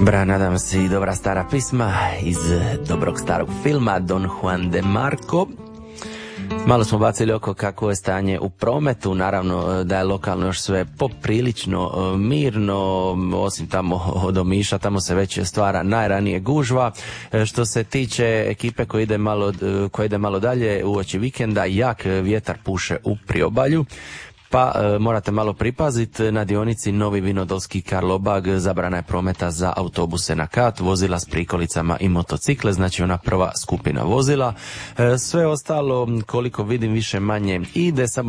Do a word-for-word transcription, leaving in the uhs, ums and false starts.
Bra, nadam se i dobra stara pisma iz dobrog starog filma Don Juan de Marco. Malo smo bacili oko kako je stanje u prometu, naravno da je lokalno još sve poprilično mirno, osim tamo od Omiša, tamo se već stvara najranije gužva. Što se tiče ekipe koja ide malo, koja ide malo dalje uoči vikenda, jak vjetar puše u priobalju. Pa e, morate malo pripaziti, na dionici Novi Vinodolski Karlobag zabrana je prometa za autobuse na kat, vozila s prikolicama i motocikle, znači ona prva skupina vozila. E, sve ostalo, koliko vidim, više manje ide, samo